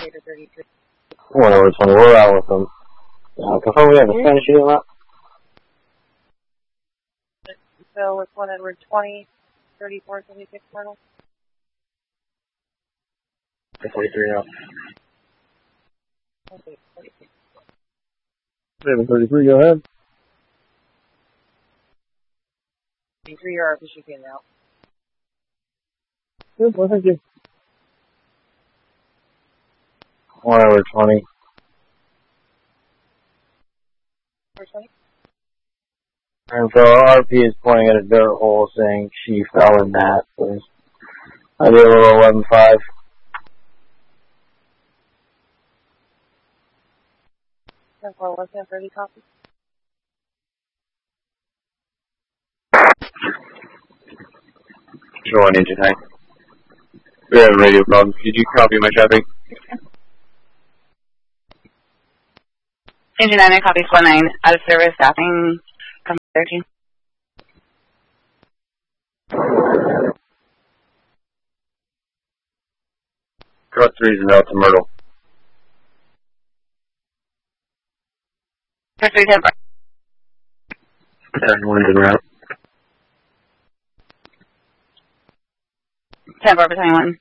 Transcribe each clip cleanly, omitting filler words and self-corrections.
Operator 33. 1/20, we're out with them. Confirm we have a Spanish shooting lot. So it's 1/20, 3476 Myrtle. 43 now. Okay, 46. 733, go ahead. 33 are officially now. Good, well, thank you. 1/20. 420. And so RP is pointing at a dirt hole saying she fell in that. So I did a little 11-5. For 130 copy. Show on engine high. We have radio problems. Did you copy my traffic? Engine 9, I copy 49, out of service, staffing, come 13. Cross 3 is out to Myrtle. Cross 3, 10 bar. 1's en route. 10 bar, battalion 1.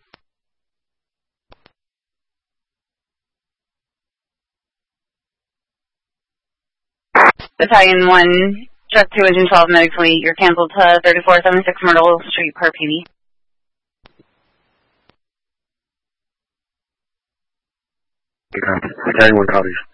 Battalion 1, truck 2, engine 12, medic fleet, you're canceled to 3476 Myrtle Street per PD. Battalion 1 copies.